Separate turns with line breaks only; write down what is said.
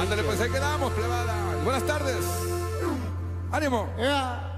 Ándale, pues ahí quedamos, plebada. Buenas tardes. Ánimo.